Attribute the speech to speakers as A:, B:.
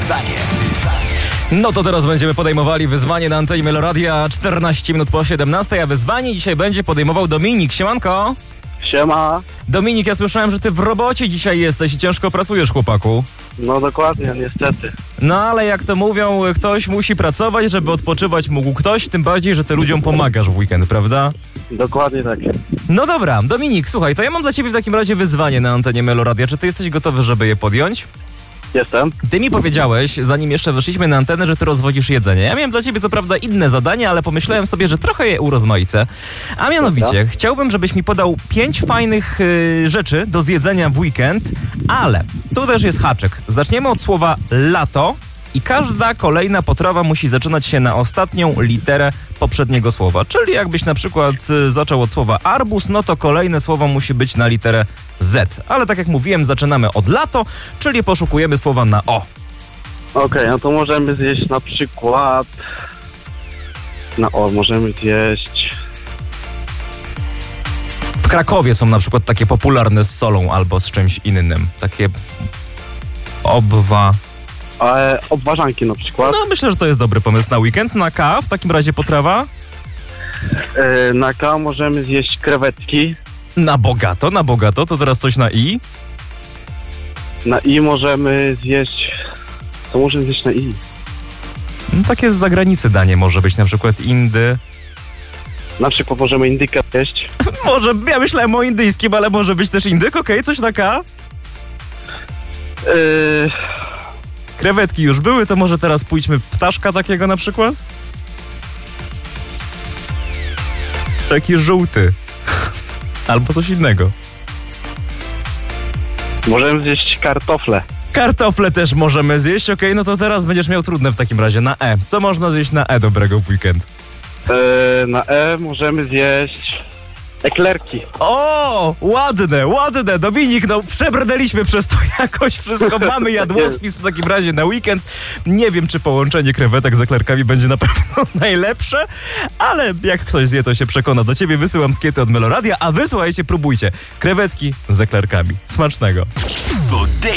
A: Wyzwanie.
B: No to teraz będziemy podejmowali wyzwanie na antenie Meloradia 14 minut po 17, a wyzwanie dzisiaj będzie podejmował Dominik. Siemanko!
C: Siema.
B: Dominik, ja słyszałem, że ty w robocie dzisiaj jesteś i ciężko pracujesz, chłopaku.
C: No dokładnie, niestety.
B: No ale jak to mówią, ktoś musi pracować, żeby odpoczywać mógł ktoś, tym bardziej, że ty ludziom pomagasz w weekend, prawda?
C: Dokładnie tak.
B: No dobra, Dominik, słuchaj, to ja mam dla ciebie w takim razie wyzwanie na antenie Meloradia. Czy ty jesteś gotowy, żeby je podjąć?
C: Jestem.
B: Ty mi powiedziałeś, zanim jeszcze weszliśmy na antenę, że ty rozwodzisz jedzenie. Ja miałem dla ciebie co prawda inne zadanie, ale pomyślałem sobie, że trochę je urozmaicę. A mianowicie, chciałbym, żebyś mi podał 5 fajnych rzeczy do zjedzenia w weekend, ale tu też jest haczyk. Zaczniemy od słowa lato i każda kolejna potrawa musi zaczynać się na ostatnią literę poprzedniego słowa. Czyli jakbyś na przykład zaczął od słowa arbuz, no to kolejne słowo musi być na literę Z. Ale tak jak mówiłem, zaczynamy od lato, czyli poszukujemy słowa na O.
C: Okej, no to możemy zjeść na przykład... możemy zjeść...
B: W Krakowie są na przykład takie popularne z solą albo z czymś innym. Takie
C: obwarzanki na przykład.
B: No myślę, że to jest dobry pomysł na weekend. Na K w takim razie potrawa?
C: Na K możemy zjeść krewetki.
B: Na bogato. To teraz coś na I?
C: Na I możemy zjeść... Co możemy zjeść na I?
B: No, takie z zagranicy danie może być, na przykład Indy.
C: Na przykład możemy indykę zjeść.
B: Może, ja myślałem o indyjskim, ale może być też indyk, okej, coś na K? Krewetki już były, to może teraz pójdźmy w ptaszka takiego na przykład? Taki żółty. Albo coś innego.
C: Możemy zjeść kartofle.
B: Kartofle też możemy zjeść, okej, no to teraz będziesz miał trudne w takim razie. Na E. Co można zjeść na E dobrego w weekend?
C: Na E możemy zjeść... eklerki.
B: O, ładne. Dominik, no przebrnęliśmy przez to jakoś wszystko. Mamy jadłospis w takim razie na weekend. Nie wiem, czy połączenie krewetek z eklerkami będzie na pewno najlepsze, ale jak ktoś zje, to się przekona. Do ciebie wysyłam skiety od Meloradia, a wy słuchajcie, próbujcie. Krewetki z eklerkami. Smacznego.